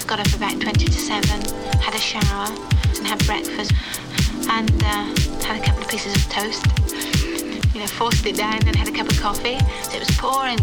got up about 20 to 7, had a shower and had breakfast and had a couple of pieces of toast. Forced it down and had a cup of coffee. So it was pouring